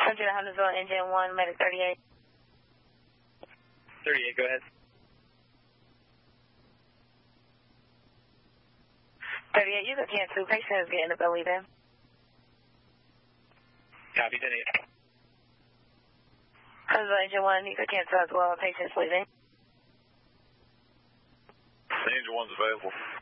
Huntersville, engine 1, medic 38. 38, go ahead. 38, you can cancel. Patient is getting the belly then. Copy, 10-8. Huntersville, engine 1, you can cancel as well. Patient's leaving. The engine 1's available.